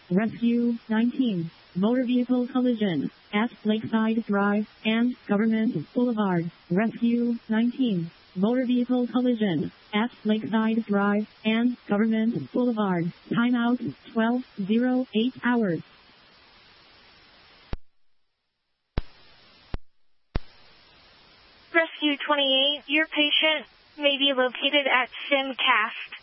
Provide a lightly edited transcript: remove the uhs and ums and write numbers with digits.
Rescue 19. Motor vehicle collision at Lakeside Drive and Government Boulevard. Rescue 19. Motor vehicle collision at Lakeside Drive and Government Boulevard. Timeout 12:08 hours. Rescue 28, your patient may be located at SimCast.